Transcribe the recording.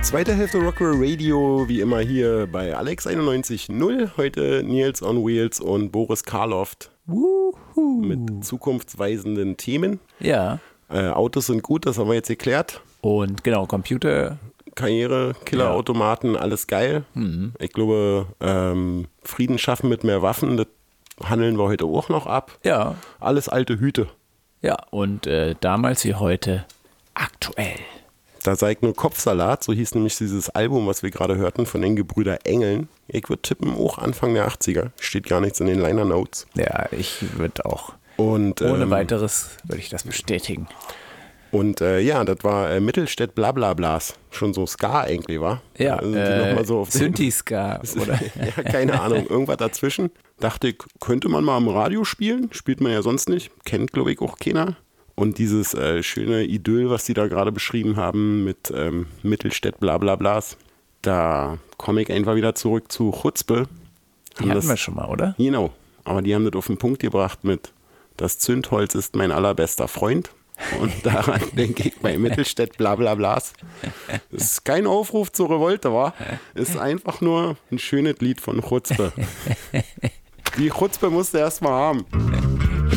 Zweite Hälfte Rockwell Radio, wie immer hier bei Alex 91.0. Heute Nils on Wheels und Boris Karloft mit zukunftsweisenden Themen. Ja. Autos sind gut, das haben wir jetzt geklärt. Und genau, Computer. Karriere, Killerautomaten, alles geil. Mhm. Ich glaube, Frieden schaffen mit mehr Waffen, das handeln wir heute auch noch ab. Ja. Alles alte Hüte. Ja, und damals wie heute aktuell. Da sei ich nur Kopfsalat, so hieß nämlich dieses Album, was wir gerade hörten, von den Gebrüder Engeln. Ich würde tippen, auch Anfang der 80er. Steht gar nichts in den Liner Notes. Ja, ich würde auch. Und, ohne weiteres würde ich das bestätigen. Und das war Mittelstädt Blablablas. Schon so Ska eigentlich, war? Ja, also noch mal so auf Synthi-Ska, oder? Ja, keine Ahnung, irgendwas dazwischen. Dachte ich, könnte man mal am Radio spielen? Spielt man ja sonst nicht. Kennt, glaube ich, auch keiner. Und dieses schöne Idyll, was die da gerade beschrieben haben mit Mittelstädt Blablablas, da komme ich einfach wieder zurück zu Chutzpe. Die hatten wir schon mal, oder? Genau, aber die haben das auf den Punkt gebracht mit das Zündholz ist mein allerbester Freund. Und daran denke ich bei Mittelstädt Blablablas. Das ist kein Aufruf zur Revolte, wa? Ist einfach nur ein schönes Lied von Chutzpe. Die Chutzpe musst du erst mal haben.